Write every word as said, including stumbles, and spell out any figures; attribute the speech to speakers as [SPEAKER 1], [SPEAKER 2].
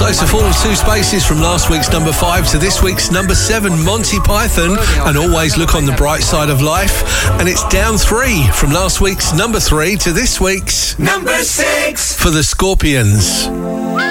[SPEAKER 1] So it's a fall of two spaces from last week's number five to this week's number seven, Monty Python, and Always Look on the Bright Side of Life. And it's down three from last week's number three to this week's
[SPEAKER 2] number six
[SPEAKER 1] for the Scorpions.